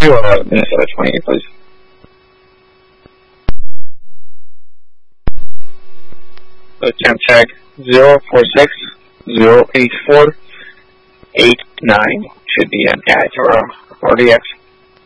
to Minnesota 28, please. So temp tag 046-084-89 should be an at or RDX.